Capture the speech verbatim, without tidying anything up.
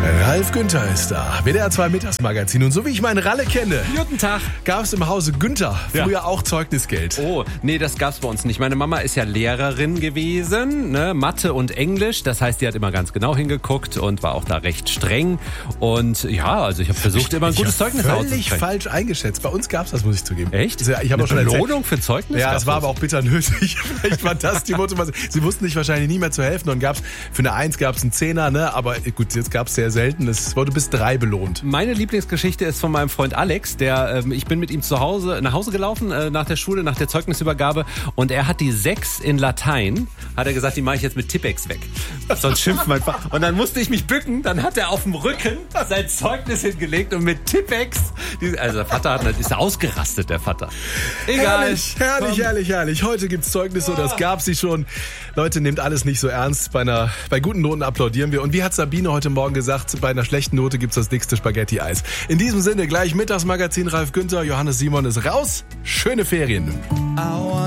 Ralf Günther ist da, W D R zwei Mittagsmagazin. Und so wie ich meinen Ralle kenne, Guten Tag. gab es im Hause Günther früher Ja. auch Zeugnisgeld. Oh, nee, das gab's bei uns nicht. Meine Mama ist ja Lehrerin gewesen, ne? Mathe und Englisch. Das heißt, die hat immer ganz genau hingeguckt und war auch da recht streng. Und ja, also ich habe versucht, immer ein Ich gutes hab Zeugnis völlig auszusprechen. falsch eingeschätzt. Bei uns gab es das, muss ich zugeben. Echt? Ja, ich habe Eine auch schon erzählt. Belohnung für Zeugnis? Ja, gab's es war das? aber auch bitter nötig. Vielleicht war das die Motivation. Sie wussten sich wahrscheinlich nie mehr zu helfen. Und gab's für eine Eins gab es einen Zehner, ne? Aber gut, jetzt gab es sehr selten. Es wurde bis drei belohnt. Meine Lieblingsgeschichte ist von meinem Freund Alex, der, ähm, ich bin mit ihm zu Hause, nach Hause gelaufen, äh, nach der Schule, nach der Zeugnisübergabe, und er hat die sechs in Latein, hat er gesagt, die mache ich jetzt mit Tippex weg. Sonst schimpft mein Vater. Und dann musste ich mich bücken, dann hat er auf dem Rücken sein Zeugnis hingelegt und mit Tippex, die, also der Vater hat, ist ausgerastet, der Vater. Egal. Herrlich, herrlich, Komm. herrlich, herrlich. Heute gibt's Zeugnisse und das gab sie schon. Leute, nehmt alles nicht so ernst. Bei einer, bei guten Noten applaudieren wir. Und wie hat Sabine heute Morgen gesagt, bei einer schlechten Note gibt's das dickste Spaghetti-Eis. In diesem Sinne gleich Mittagsmagazin Ralf Günther, Johannes Simon ist raus. Schöne Ferien.